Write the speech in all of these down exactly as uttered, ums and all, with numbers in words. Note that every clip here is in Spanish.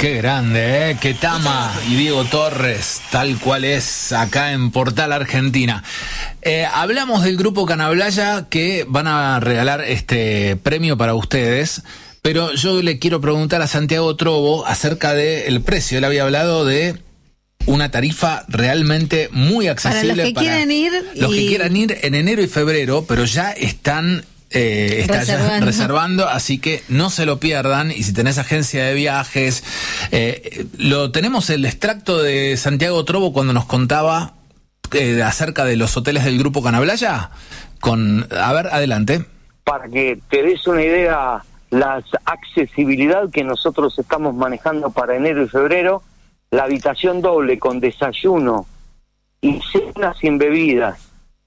Qué grande, ¿eh? Ketama y Diego Torres, tal cual es acá en Portal Argentina. Eh, hablamos del grupo Canablaya que van a regalar este premio para ustedes, pero yo le quiero preguntar a Santiago Trovo acerca del precio. Él había hablado de una tarifa realmente muy accesible para los que para quieran ir. Los y... que quieran ir en enero y febrero, pero ya están... Eh, está reservando. Ya reservando, así que no se lo pierdan. Y si tenés agencia de viajes, eh, lo tenemos el extracto de Santiago Trovo cuando nos contaba eh, acerca de los hoteles del grupo Canablaya. Con, a ver, adelante. Para que te des una idea, la accesibilidad que nosotros estamos manejando para enero y febrero, la habitación doble con desayuno y cenas sin bebidas,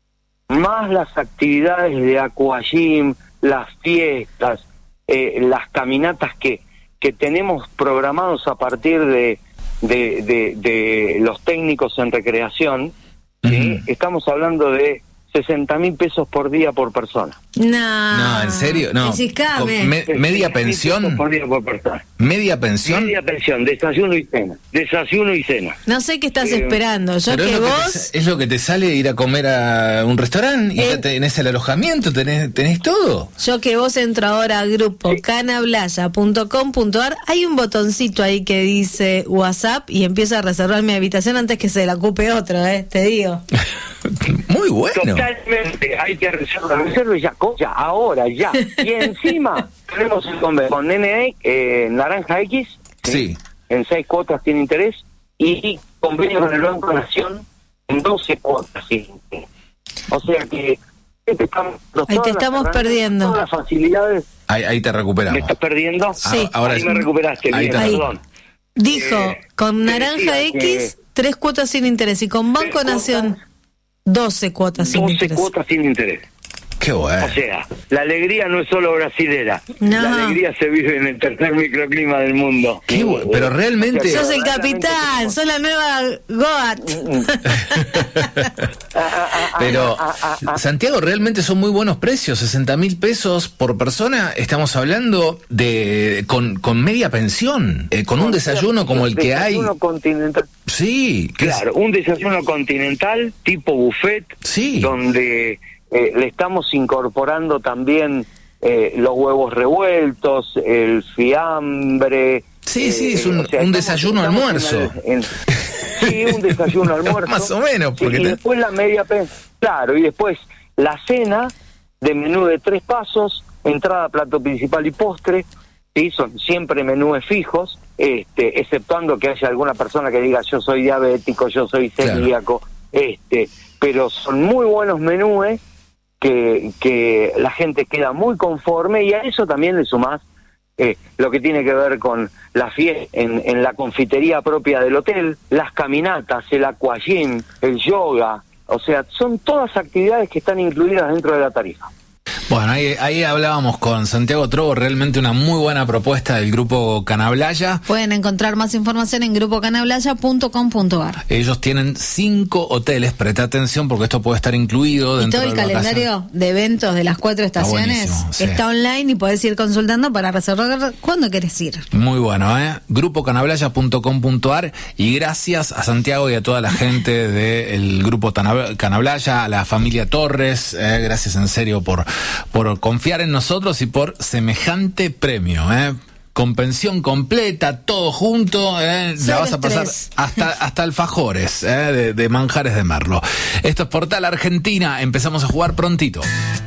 más las actividades de aquagym, las fiestas, eh, las caminatas que, que tenemos programados a partir de, de, de, de los técnicos en recreación, uh-huh. ¿sí? Estamos hablando de sesenta mil pesos por día por persona. No, no, ¿en serio? No. Me, media pensión. Por día por persona. Media pensión. Media pensión, desayuno y cena. Desayuno y cena. No sé qué estás eh, esperando. Yo que es vos. Que te, es lo que te sale ir a comer a un restaurante y eh, ya tenés el alojamiento, tenés, tenés todo. Yo que vos entro ahora al grupo sí. canablaya punto com punto ar. Hay un botoncito ahí que dice WhatsApp y empiezo a reservar mi habitación antes que se la ocupe otro, eh, te digo. Muy bueno. Totalmente, hay que reservar, reserve ya, ya, ahora, ya. Y encima tenemos el convenio con N A, eh, Naranja X, ¿sí? Sí. En seis cuotas sin interés, y convenio con el Banco Nación en doce cuotas sin interés. O sea que te estamos, ahí te estamos perdiendo. Todas las facilidades. Ahí, ahí te recuperamos. ¿Me estás perdiendo? Sí. Ahora ahí sí. Me recuperaste, ahí bien, perdón. Dijo, eh, con Naranja X, que... tres cuotas sin interés, y con Banco Nación... Cuotas, doce cuotas sin interés. doce cuotas sin interés. Qué bueno. O sea, la alegría no es solo brasilera. No. La alegría se vive en el tercer microclima del mundo. Qué bueno. Pero realmente... Sos el capitán, sos la nueva Goat. Pero, Santiago, realmente son muy buenos precios. sesenta mil pesos por persona. Estamos hablando de con, con media pensión, eh, con un desayuno como el que hay. Desayuno continental. Sí. Claro, es... un desayuno continental tipo buffet. Sí. Donde... Eh, le estamos incorporando también eh, los huevos revueltos, el fiambre. Sí, sí, eh, es un, o sea, un estamos, desayuno estamos almuerzo. En el, en, sí, un desayuno almuerzo. Más o menos. Porque sí, te... Y después la media pensión. Claro, y después la cena de menú de tres pasos, entrada, plato principal y postre. Sí, son siempre menúes fijos, este, exceptuando que haya alguna persona que diga yo soy diabético, yo soy celíaco, claro. este, pero son muy buenos menúes. Que, que la gente queda muy conforme, y a eso también le sumás eh, lo que tiene que ver con la fiesta en, en la confitería propia del hotel, las caminatas, el aquagym, el yoga, o sea, son todas actividades que están incluidas dentro de la tarifa. Bueno, ahí, ahí hablábamos con Santiago Trovo, realmente una muy buena propuesta del grupo Canablaya. Pueden encontrar más información en grupo canablaya punto com punto ar. Ellos tienen cinco hoteles, presta atención porque esto puede estar incluido dentro de y todo el calendario de eventos de las cuatro estaciones está, sí. está online y podés ir consultando para reservar cuándo querés ir. Muy bueno, ¿eh? grupo canablaya punto com punto ar, y gracias a Santiago y a toda la gente del grupo Canablaya, a la familia Torres, eh, gracias en serio por... por confiar en nosotros y por semejante premio, ¿eh? Con pensión completa, todo junto, ¿eh? La vas a pasar tres. hasta hasta alfajores, ¿eh? de, de manjares de Merlo. Esto es Portal Argentina, empezamos a jugar prontito.